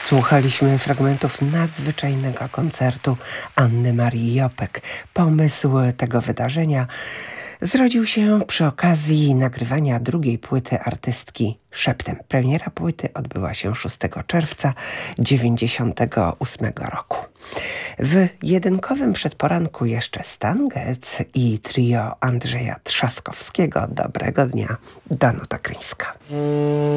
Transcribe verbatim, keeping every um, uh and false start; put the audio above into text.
Słuchaliśmy fragmentów nadzwyczajnego koncertu Anny Marii Jopek. Pomysł tego wydarzenia zrodził się przy okazji nagrywania drugiej płyty artystki Szeptem. Premiera płyty odbyła się szóstego czerwca dziewięćdziesiątego ósmego roku. W jedynkowym przedporanku jeszcze Stan Getz i trio Andrzeja Trzaskowskiego. Dobrego dnia, Danuta Kryńska.